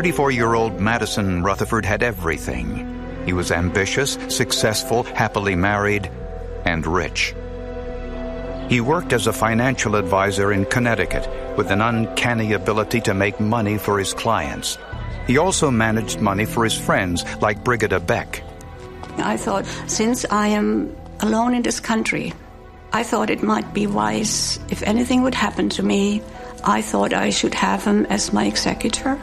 34-year-old Madison Rutherford had everything. He was ambitious, successful, happily married, and rich. He worked as a financial advisor in Connecticut with an uncanny ability to make money for his clients. He also managed money for his friends, like Brigida Beck. I thought, since I am alone in this country, I thought it might be wise, if anything would happen to me, I thought I should have him as my executor.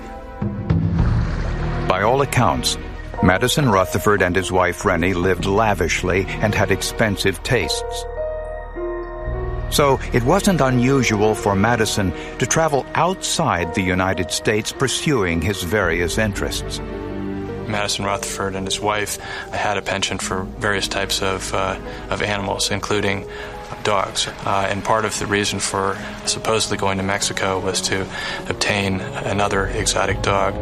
By all accounts, Madison Rutherford and his wife Rennie lived lavishly and had expensive tastes. So it wasn't unusual for Madison to travel outside the United States pursuing his various interests. Madison Rutherford and his wife had a penchant for various types of animals, including dogs. And part of the reason for supposedly going to Mexico was to obtain another exotic dog.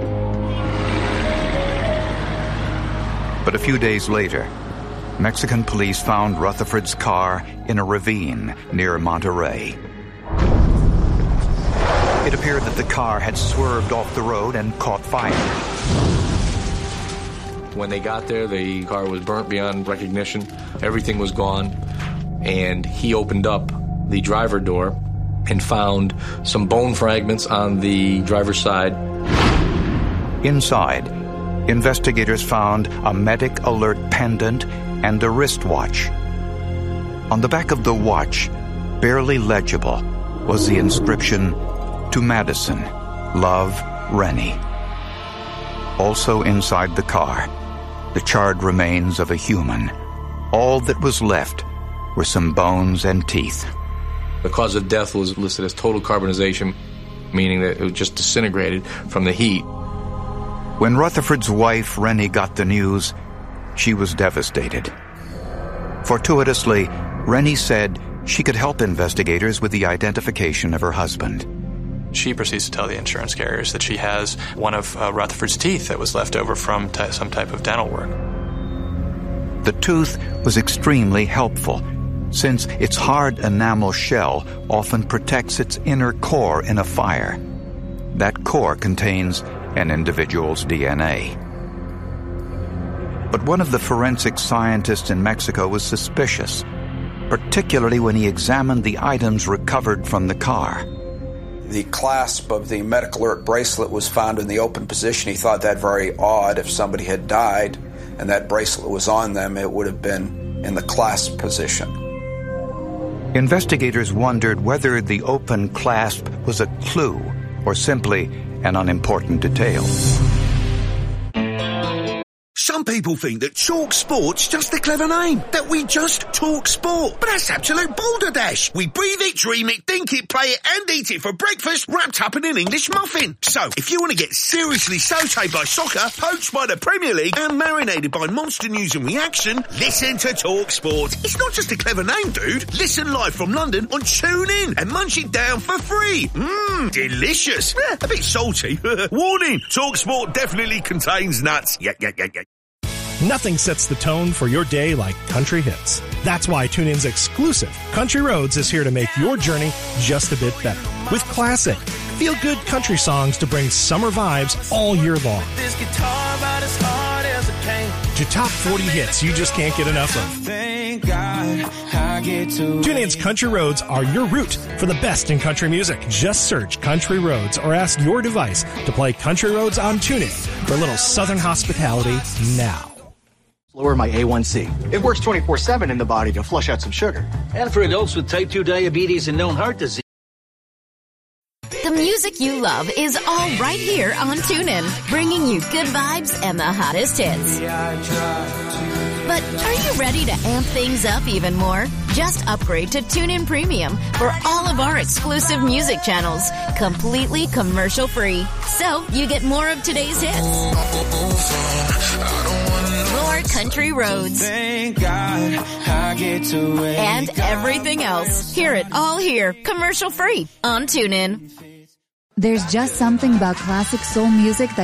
But a few days later, Mexican police found Rutherford's car in a ravine near Monterrey. It appeared that the car had swerved off the road and caught fire. When they got there, the car was burnt beyond recognition. Everything was gone. And he opened up the driver door and found some bone fragments on the driver's side. Inside, investigators found a Medic Alert pendant and a wristwatch. On the back of the watch, barely legible, was the inscription, "To Madison, love, Rennie." Also inside the car, the charred remains of a human. All that was left were some bones and teeth. The cause of death was listed as total carbonization, meaning that it was just disintegrated from the heat. When Rutherford's wife, Rennie, got the news, she was devastated. Fortuitously, Rennie said she could help investigators with the identification of her husband. She proceeds to tell the insurance carriers that she has one of Rutherford's teeth that was left over from some type of dental work. The tooth was extremely helpful, since its hard enamel shell often protects its inner core in a fire. That core contains an individual's DNA. But one of the forensic scientists in Mexico was suspicious, particularly when he examined the items recovered from the car. The clasp of the Medic Alert bracelet was found in the open position. He thought that very odd. If somebody had died and that bracelet was on them, it would have been in the clasp position. Investigators wondered whether the open clasp was a clue or simply an unimportant detail. Some people think that Talk Sport's just a clever name, that we just talk sport. But that's absolute balderdash. We breathe it, dream it, think it, play it, and eat it for breakfast, wrapped up in an English muffin. So, if you want to get seriously sautéed by soccer, poached by the Premier League, and marinated by monster news and reaction, listen to Talk Sport. It's not just a clever name, dude. Listen live from London on TuneIn and munch it down for free. Delicious. A bit salty. Warning, Talk Sport definitely contains nuts. Yeah. Nothing sets the tone for your day like country hits. That's why TuneIn's exclusive Country Roads is here to make your journey just a bit better. With classic, feel-good country songs to bring summer vibes all year long. This guitar about as hard as a pain. To top 40 hits you just can't get enough of. Thank God I get to TuneIn's Country Roads are your route for the best in country music. Just search Country Roads or ask your device to play Country Roads on TuneIn for a little southern hospitality now. Lower my A1C. It works 24/7 in the body to flush out some sugar. And for adults with type 2 diabetes and known heart disease. The music you love is all right here on TuneIn, bringing you good vibes and the hottest hits. But are you ready to amp things up even more? Just upgrade to TuneIn Premium for all of our exclusive music channels, completely commercial-free. So you get more of today's hits. More country roads. Thank God I get to and everything else. Hear it all here, commercial-free on TuneIn. There's just something about classic soul music that